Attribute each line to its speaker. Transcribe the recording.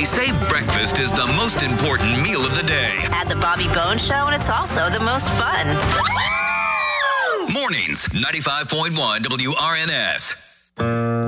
Speaker 1: say breakfast is the most important meal of the day.
Speaker 2: At the Bobby Bones Show, and it's also the most fun.
Speaker 1: Mornings, 95.1 WRNS.